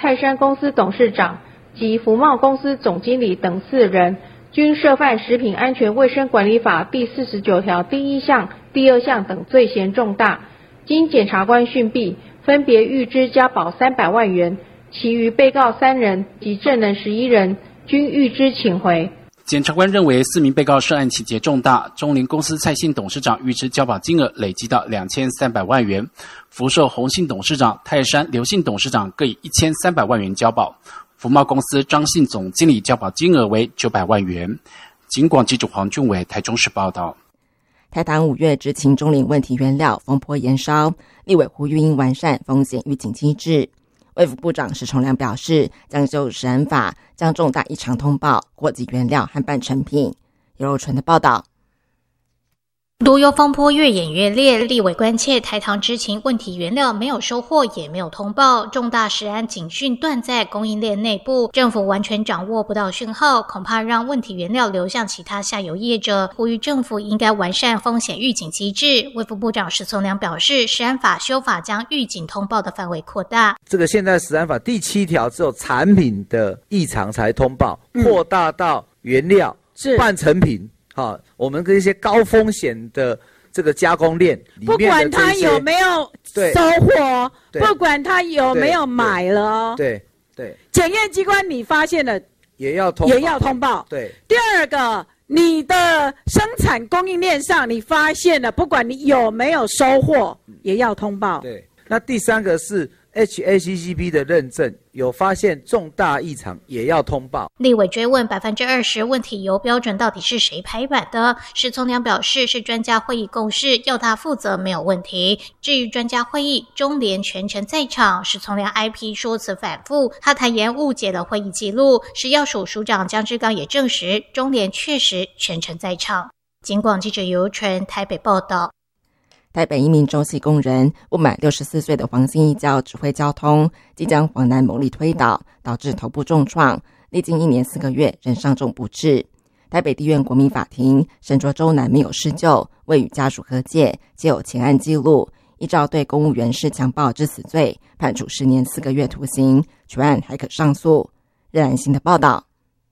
泰山公司董事长及福茂公司总经理等4人，均涉犯食品安全卫生管理法第49条第1项、第2项等罪嫌重大，经检察官讯毕，分别预支加保300万元，其余被告3人及证人11人均预支请回。 检察官认为4名被告涉案情节重大，中联公司蔡姓董事长预支交保金额累积到2300万元，福寿洪姓董事长、泰山刘姓董事长各以1300万元交保，福茂公司张姓总经理交保金额为900万元。警广记者黄俊伟台中市报道。 台糖5月执勤中联问题原料风波延烧，立委呼吁应完善风险预警机制。卫福部长石崇良表示，将就食安法将重大异常通报国际原料和半成品。尤柔纯的报道。 毒油风波越演越烈，立委关切台糖知情问题原料没有收获也没有通报，重大食安警讯断在供应链内部，政府完全掌握不到讯号，恐怕让问题原料流向其他下游业者，呼吁政府应该完善风险预警机制。卫福部长石崇良表示，食安法修法将预警通报的范围扩大， 这个现在食安法第7条只有产品的异常才通报，扩大到原料、半成品。我们跟一些高风险的这个加工链里面的，不管他有没有收货，不管他有没有买了， 对， 检验机关你发现了也要通报。对。第二个，你的生产供应链上你发现了，不管你有没有收货，也要通报。 对。那第3个是HACCP 的认证，有发现重大异常也要通报。 立委追问20%问题油标准到底是谁拍板的，石崇良表示是专家会议共识，要他负责没有问题。至于专家会议，中联全程在场，石崇良 IP 说辞反复，他坦言误解了会议记录。食药署署长江志刚也证实，中联确实全程在场。警广记者尤柔纯台北报道。 台北一名中系工人不满64岁的黄姓义交指挥交通，即将黄男猛力推倒，导致头部重创，历经1年4个月仍伤重不治。台北地院国民法庭审酌周男没有施救，未与家属和解，且有前案记录，依照对公务员施强暴致死罪，判处10年4个月徒刑，全案还可上诉。任兰馨的报道。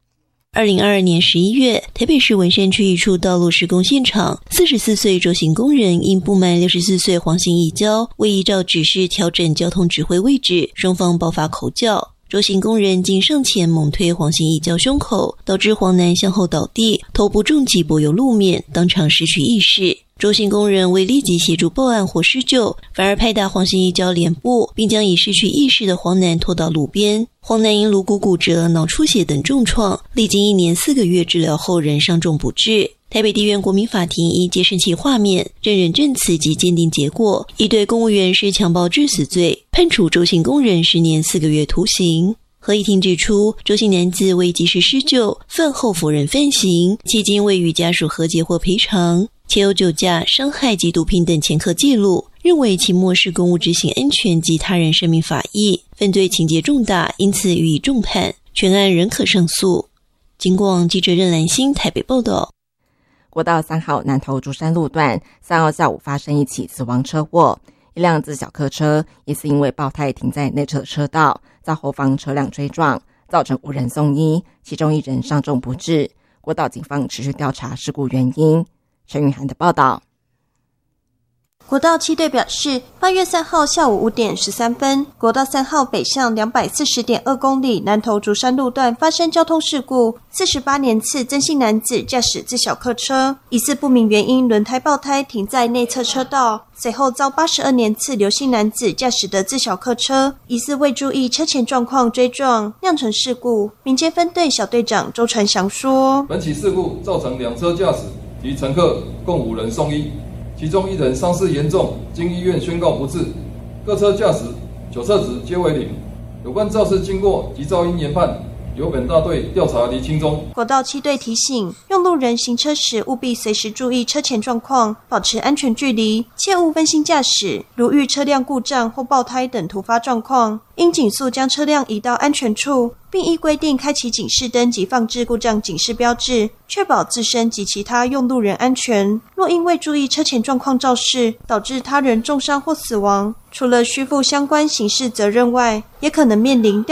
2022年11月，台北市文山区一处道路施工现场，44岁周姓工人因不满64岁黄姓义交未依照指示调整交通指挥位置，双方爆发口角。周姓工人竟上前猛推黄姓义交胸口，导致黄男向后倒地，头部重击柏油路面，当场失去意识。周姓工人未立即协助报案或施救，反而拍打黄姓义交脸部，并将已失去意识的黄男拖到路边。黄男因颅骨骨折、脑出血等重创，历经1年4个月治疗后仍伤重不治。台北地院国民法庭依接视器画面、证人证词及鉴定结果，已对公务员施强暴致死罪，判处周姓工人10年4个月徒刑。合议庭指出，周姓男子未及时施救，犯后否认犯行，迄今未与家属和解或赔偿，且有酒驾、伤害及毒品等前科记录，认为其漠视公务执行安全及他人生命法益，犯罪情节重大，因此予以重判，全案仍可上诉。警广记者任兰馨台北报道。 国道3号南投竹山路段3号下午发生一起死亡车祸，一辆自小客车疑似因为爆胎停在内侧车道，遭后方车辆追撞，造成5人送医，其中1人伤重不治。国道警方持续调查事故原因。陈允涵的报道。 国道7队表示，8月3号下午5点13分，国道3号北向240.2公里南投竹山路段发生交通事故，48年次曾姓男子驾驶自小客车，疑似不明原因轮胎爆胎停在内侧车道，随后遭82年次刘姓男子驾驶的自小客车，疑似未注意车前状况追撞，酿成事故。民间分队小队长周传祥说： 本起事故造成2车驾驶及乘客共5人送医，其中1人伤势严重，经医院宣告不治，各车驾驶酒测值皆为0。有关肇事经过及肇因研判，由本大队调查厘清中。 国道7队提醒，用路人行车时务必随时注意车前状况，保持安全距离，切勿分心驾驶。如遇车辆故障或爆胎等突发状况，应紧速将车辆移到安全处，并依规定开启警示灯及放置故障警示标志，确保自身及其他用路人安全。若因未注意车前状况肇事，导致他人重伤或死亡，除了需负相关刑事责任外，也可能面临